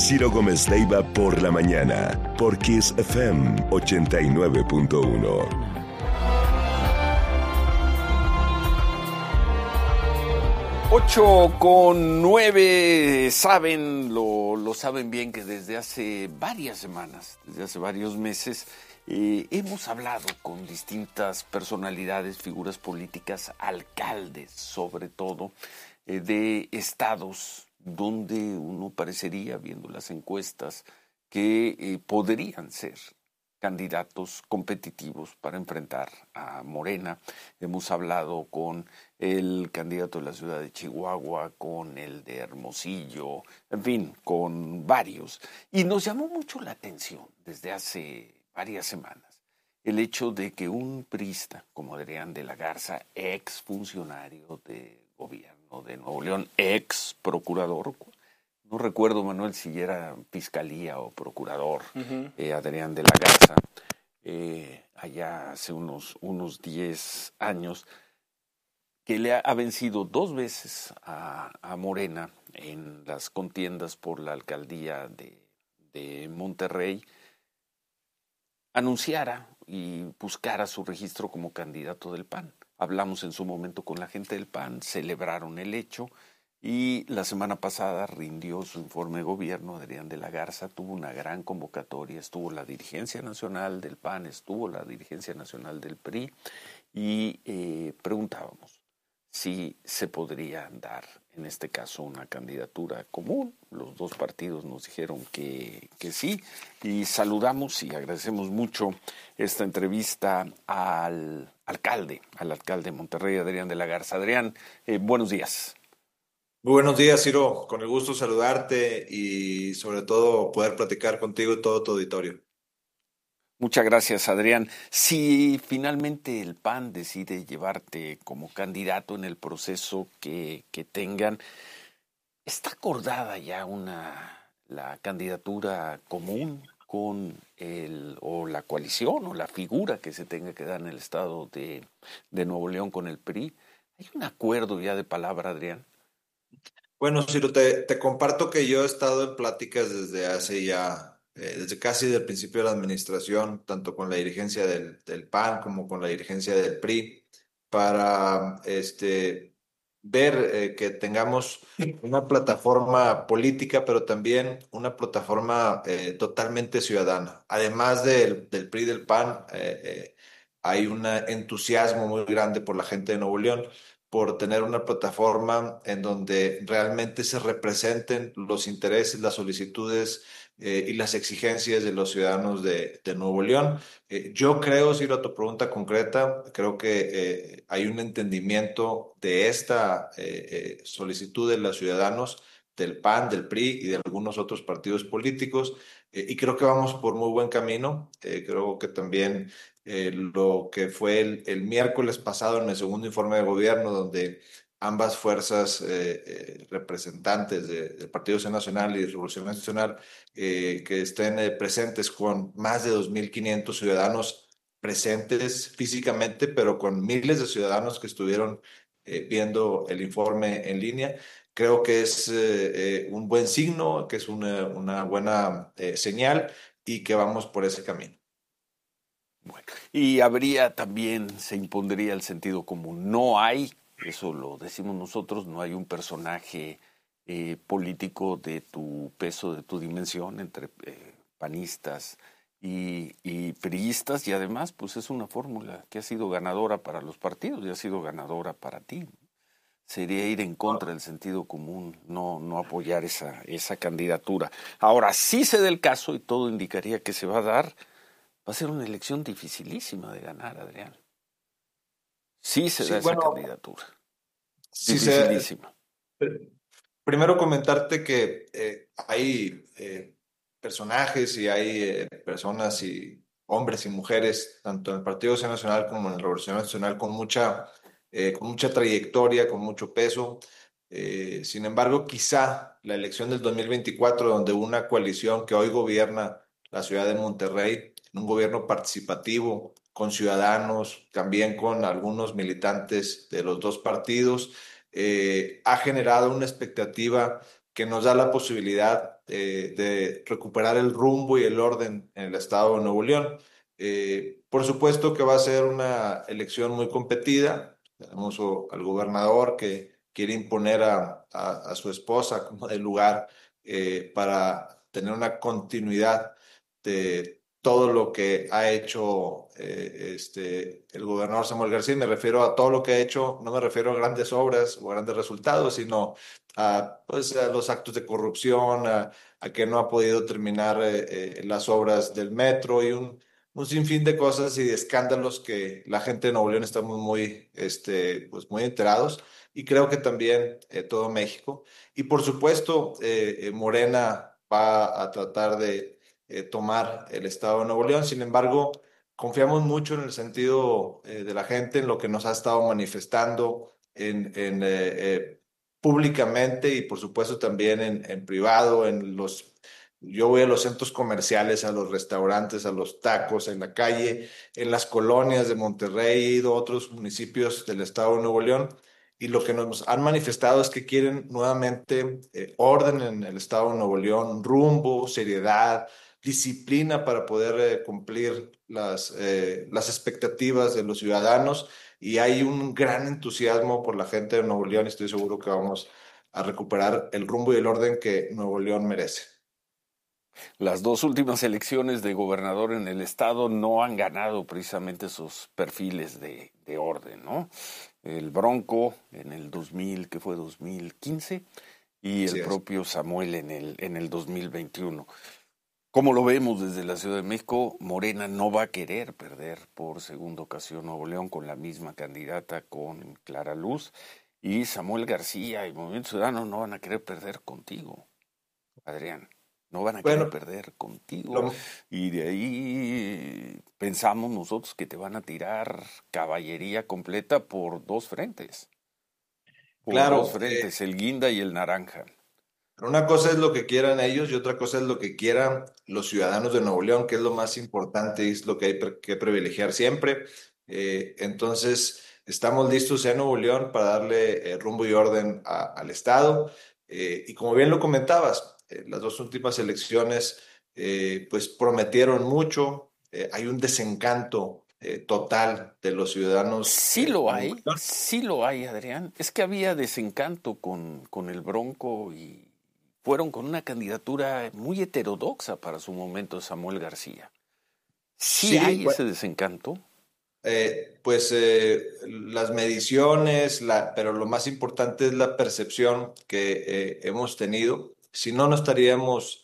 Ciro Gómez Leiva por la mañana, por Kiss FM 89.1. 8:09, lo saben bien que desde hace varias semanas, desde hace varios meses, hemos hablado con distintas personalidades, figuras políticas, alcaldes sobre todo, de estados donde uno parecería, viendo las encuestas, que podrían ser candidatos competitivos para enfrentar a Morena. Hemos hablado con el candidato de la ciudad de Chihuahua, con el de Hermosillo, en fin, con varios. Y nos llamó mucho la atención desde hace varias semanas el hecho de que un priista como Adrián de la Garza, ex funcionario de gobierno de Nuevo León, ex procurador, no recuerdo, Manuel, si era fiscalía o procurador, Adrián de la Garza, allá hace unos 10 años, que le ha vencido 2 veces a Morena en las contiendas por la alcaldía de Monterrey, anunciara y buscara su registro como candidato del PAN. Hablamos en su momento con la gente del PAN, celebraron el hecho. Y la semana pasada rindió su informe de gobierno. Adrián de la Garza tuvo una gran convocatoria, estuvo la dirigencia nacional del PAN, estuvo la dirigencia nacional del PRI y preguntábamos si se podría dar, en este caso, una candidatura común. Los dos partidos nos dijeron que sí, y saludamos y agradecemos mucho esta entrevista al alcalde de Monterrey, Adrián de la Garza. Adrián, buenos días. Muy buenos días, Ciro. Con el gusto de saludarte y sobre todo poder platicar contigo y todo tu auditorio. Muchas gracias, Adrián. Si finalmente el PAN decide llevarte como candidato en el proceso que tengan, ¿está acordada ya la candidatura común con la coalición o la figura que se tenga que dar en el estado de Nuevo León con el PRI? ¿Hay un acuerdo ya de palabra, Adrián? Bueno, Ciro, te comparto que yo he estado en pláticas desde casi el principio de la administración, tanto con la dirigencia del PAN como con la dirigencia del PRI, para ver que tengamos una plataforma política, pero también una plataforma totalmente ciudadana. Además del PRI y del PAN, hay un entusiasmo muy grande por la gente de Nuevo León por tener una plataforma en donde realmente se representen los intereses, las solicitudes y las exigencias de los ciudadanos de Nuevo León. Yo creo, si a tu pregunta concreta, creo que hay un entendimiento de esta solicitud de los ciudadanos del PAN, del PRI y de algunos otros partidos políticos, y creo que vamos por muy buen camino. Creo que también lo que fue el miércoles pasado en el segundo informe de gobierno, donde ambas fuerzas representantes del Partido Acción Nacional y de Revolución Nacional que estén presentes con más de 2.500 ciudadanos presentes físicamente, pero con miles de ciudadanos que estuvieron viendo el informe en línea. Creo que es un buen signo, que es una buena señal y que vamos por ese camino. Bueno, y se impondría el sentido común. No hay, eso lo decimos nosotros, no hay un personaje político de tu peso, de tu dimensión, entre panistas y priistas, y además pues es una fórmula que ha sido ganadora para los partidos y ha sido ganadora para ti. Sería ir en contra del sentido común, no apoyar esa candidatura. Ahora, sí se da el caso, y todo indicaría que se va a dar, va a ser una elección dificilísima de ganar, Adrián. Sí se da esa candidatura. Dificilísima. Primero comentarte que hay personajes y hay personas y hombres y mujeres, tanto en el Partido Acción Nacional como en la Revolución Nacional, con mucha trayectoria, con mucho peso. Sin embargo, quizá la elección del 2024, donde una coalición que hoy gobierna la ciudad de Monterrey, un gobierno participativo, con ciudadanos, también con algunos militantes de los dos partidos, ha generado una expectativa que nos da la posibilidad de recuperar el rumbo y el orden en el estado de Nuevo León. Por supuesto que va a ser una elección muy competida. Tenemos al gobernador que quiere imponer a su esposa como del lugar para tener una continuidad de todo lo que ha hecho el gobernador Samuel García. Me refiero a todo lo que ha hecho, no me refiero a grandes obras o grandes resultados, sino pues, a los actos de corrupción, a que no ha podido terminar las obras del metro y un sinfín de cosas y de escándalos que la gente de Nuevo León estamos pues muy enterados, y creo que también todo México. Y por supuesto, Morena va a tratar de tomar el estado de Nuevo León. Sin embargo, confiamos mucho en el sentido de la gente, en lo que nos ha estado manifestando públicamente, y por supuesto también en privado, yo voy a los centros comerciales, a los restaurantes, a los tacos, en la calle, en las colonias de Monterrey, he ido a otros municipios del estado de Nuevo León, y lo que nos han manifestado es que quieren nuevamente orden en el estado de Nuevo León, rumbo, seriedad, disciplina para poder cumplir las expectativas de los ciudadanos, y hay un gran entusiasmo por la gente de Nuevo León, y estoy seguro que vamos a recuperar el rumbo y el orden que Nuevo León merece. Las dos últimas elecciones de gobernador en el estado no han ganado precisamente esos perfiles de orden, ¿no? El Bronco en el 2000, que fue 2015, y el propio Samuel en el 2021. Como lo vemos desde la Ciudad de México, Morena no va a querer perder por segunda ocasión Nuevo León con la misma candidata, con Clara Luz, y Samuel García y Movimiento Ciudadano no van a querer perder contigo, Adrián. No van a querer perder contigo. Y de ahí pensamos nosotros que te van a tirar caballería completa por dos frentes. Dos frentes, el guinda y el naranja. Pero una cosa es lo que quieran ellos y otra cosa es lo que quieran los ciudadanos de Nuevo León, que es lo más importante y es lo que hay que privilegiar siempre. Entonces, estamos listos en Nuevo León para darle rumbo y orden al Estado. Y como bien lo comentabas, las dos últimas elecciones pues prometieron mucho. Hay un desencanto total de los ciudadanos. Sí lo hay, Adrián. Es que había desencanto con el Bronco y fueron con una candidatura muy heterodoxa para su momento, Samuel García. Sí hay ese desencanto. Las mediciones, pero lo más importante es la percepción que hemos tenido. Si no, no estaríamos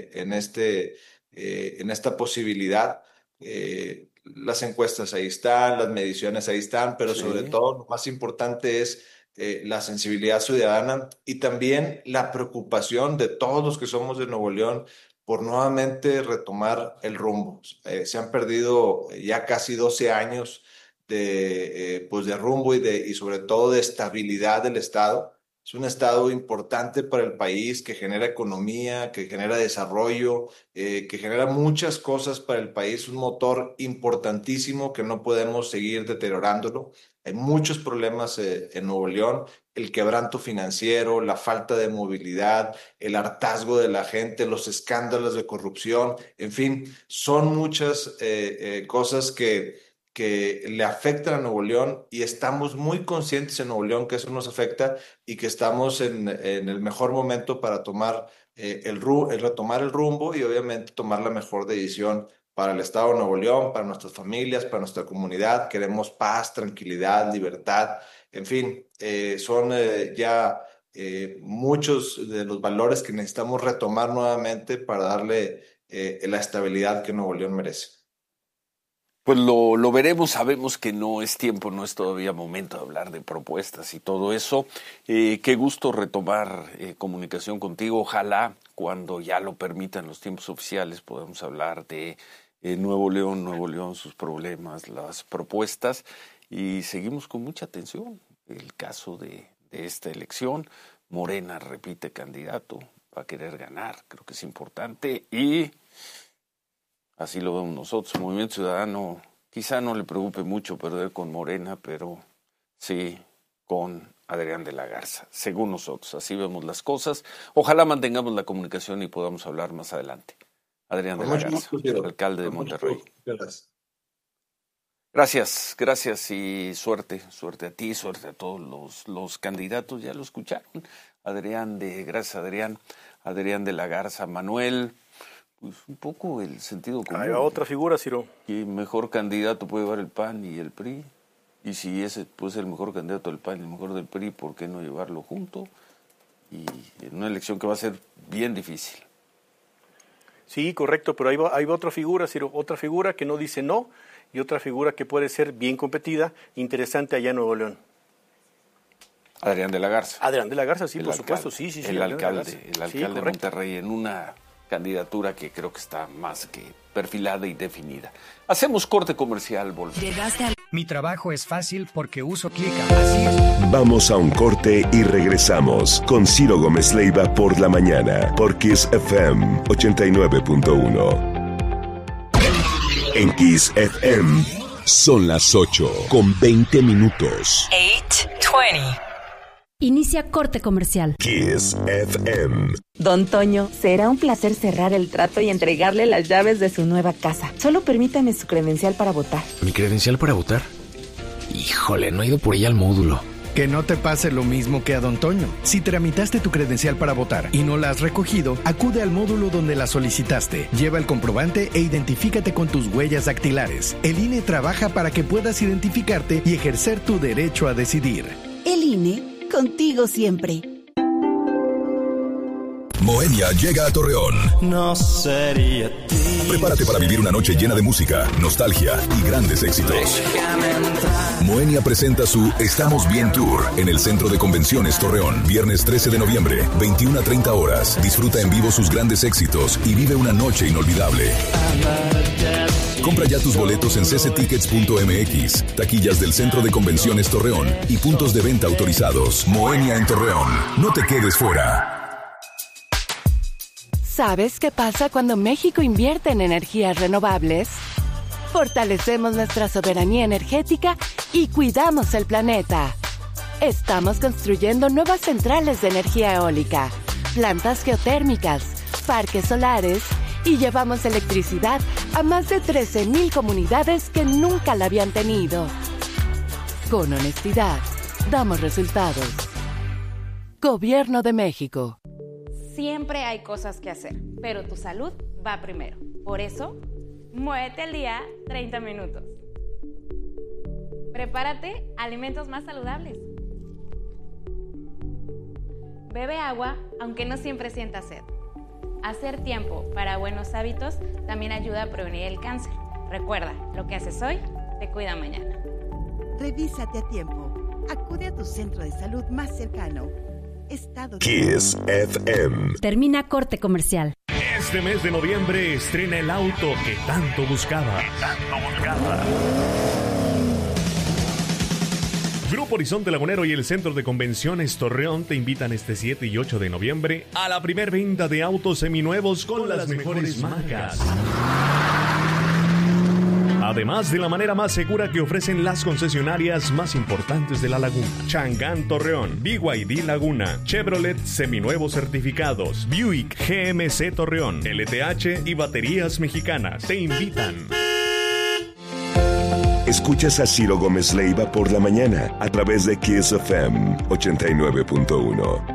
en esta posibilidad. Las encuestas ahí están, las mediciones ahí están, pero sobre todo lo más importante es la sensibilidad ciudadana y también la preocupación de todos los que somos de Nuevo León por nuevamente retomar el rumbo. Se han perdido ya casi 12 años pues de rumbo y sobre todo de estabilidad del Estado. Es un Estado importante para el país, que genera economía, que genera desarrollo, que genera muchas cosas para el país, un motor importantísimo que no podemos seguir deteriorándolo. Hay muchos problemas en Nuevo León: el quebranto financiero, la falta de movilidad, el hartazgo de la gente, los escándalos de corrupción, en fin, son muchas cosas que le afectan a Nuevo León, y estamos muy conscientes en Nuevo León que eso nos afecta y que estamos en el mejor momento para tomar retomar el rumbo y obviamente tomar la mejor decisión para el Estado de Nuevo León, para nuestras familias, para nuestra comunidad. Queremos paz, tranquilidad, libertad, en fin, son ya muchos de los valores que necesitamos retomar nuevamente para darle la estabilidad que Nuevo León merece. Pues lo veremos, sabemos que no es tiempo, no es todavía momento de hablar de propuestas y todo eso. Qué gusto retomar comunicación contigo. Ojalá cuando ya lo permitan los tiempos oficiales podamos hablar de Nuevo León, sus problemas, las propuestas, y seguimos con mucha atención el caso de esta elección. Morena repite candidato, va a querer ganar, creo que es importante, y así lo vemos nosotros. Movimiento Ciudadano quizá no le preocupe mucho perder con Morena, pero sí con Adrián de la Garza, según nosotros. Así vemos las cosas. Ojalá mantengamos la comunicación y podamos hablar más adelante. Adrián de la Garza, alcalde de Monterrey. Gracias y suerte a ti, suerte a todos los candidatos, ya lo escucharon. Adrián de la Garza, Manuel, pues un poco el sentido común. Hay otra figura, Ciro. ¿Qué mejor candidato puede llevar el PAN y el PRI? Y si ese puede ser el mejor candidato del PAN y el mejor del PRI, ¿por qué no llevarlo junto? Y en una elección que va a ser bien difícil. Sí, correcto, pero ahí va otra figura, Ciro, otra figura que no dice no y otra figura que puede ser bien competida, interesante allá en Nuevo León. Adrián de la Garza. Adrián de la Garza, sí, por supuesto, sí. El alcalde de Monterrey en una candidatura que creo que está más que perfilada y definida. Hacemos corte comercial, volvemos. Mi trabajo es fácil porque uso Clica. Así es. Vamos a un corte y regresamos con Ciro Gómez Leiva por la mañana, por Kiss FM 89.1. En Kiss FM son las 8:20. 8:20. Inicia corte comercial. Kiss FM. Don Toño, será un placer cerrar el trato y entregarle las llaves de su nueva casa. Solo permítame su credencial para votar. ¿Mi credencial para votar? Híjole, no he ido por ella al módulo. Que no te pase lo mismo que a Don Toño. Si tramitaste tu credencial para votar y no la has recogido, acude al módulo donde la solicitaste. Lleva el comprobante e identifícate con tus huellas dactilares. El INE trabaja para que puedas identificarte y ejercer tu derecho a decidir. El INE, contigo siempre. Moenia llega a Torreón. No sería ti. Prepárate para vivir una noche llena de música, nostalgia y grandes éxitos. Moenia presenta su Estamos Bien Tour en el Centro de Convenciones Torreón. Viernes 13 de noviembre, 21 a 30 horas. Disfruta en vivo sus grandes éxitos y vive una noche inolvidable. Compra ya tus boletos en cctickets.mx, taquillas del Centro de Convenciones Torreón y puntos de venta autorizados. Moenia en Torreón. No te quedes fuera. ¿Sabes qué pasa cuando México invierte en energías renovables? Fortalecemos nuestra soberanía energética y cuidamos el planeta. Estamos construyendo nuevas centrales de energía eólica, plantas geotérmicas, parques solares y llevamos electricidad a más de 13,000 comunidades que nunca la habían tenido. Con honestidad, damos resultados. Gobierno de México. Siempre hay cosas que hacer, pero tu salud va primero. Por eso, muévete al día 30 minutos. Prepárate alimentos más saludables. Bebe agua, aunque no siempre sientas sed. Hacer tiempo para buenos hábitos también ayuda a prevenir el cáncer. Recuerda, lo que haces hoy te cuida mañana. Revísate a tiempo. Acude a tu centro de salud más cercano. Kiss FM. Termina corte comercial. Este mes de noviembre estrena el auto que tanto buscaba. Grupo Horizonte Lagunero y el Centro de Convenciones Torreón te invitan este 7 y 8 de noviembre a la primer venta de autos seminuevos con las mejores marcas. Además de la manera más segura que ofrecen las concesionarias más importantes de la laguna. Chang'an Torreón, BYD Laguna, Chevrolet seminuevos certificados, Buick GMC Torreón, LTH y Baterías Mexicanas te invitan. Escuchas a Ciro Gómez Leiva por la mañana a través de Kiss FM 89.1.